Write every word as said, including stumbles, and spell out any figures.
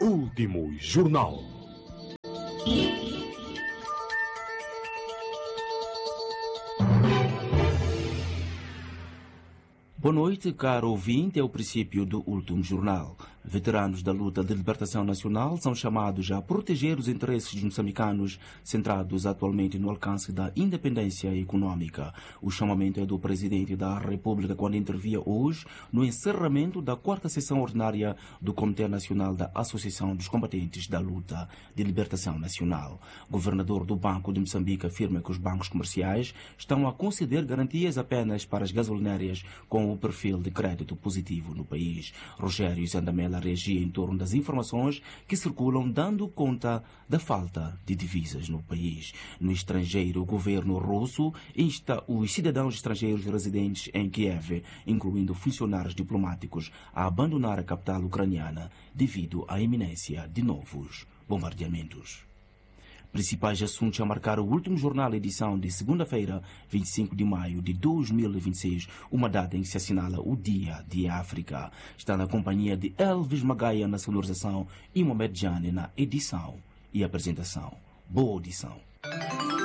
Último Jornal. Boa noite, caro ouvinte. É o princípio do Último Jornal. Veteranos da luta de libertação nacional são chamados a proteger os interesses dos moçambicanos, centrados atualmente no alcance da independência econômica. O chamamento é do Presidente da República quando intervia hoje no encerramento da quarta sessão ordinária do Comitê Nacional da Associação dos Combatentes da Luta de Libertação Nacional. O governador do Banco de Moçambique afirma que os bancos comerciais estão a conceder garantias apenas para as gasolinérias com o perfil de crédito positivo no país. Rogério Zandamela reagia em torno das informações que circulam dando conta da falta de divisas no país. No estrangeiro, o governo russo insta os cidadãos estrangeiros residentes em Kiev, incluindo funcionários diplomáticos, a abandonar a capital ucraniana devido à iminência de novos bombardeamentos. Principais assuntos a marcar o Último Jornal, edição de segunda-feira, vinte e cinco de maio de dois mil e vinte e seis, uma data em que se assinala o Dia de África. Está na companhia de Elvis Magaia na sonorização e Mohamed Jane na edição e apresentação. Boa audição.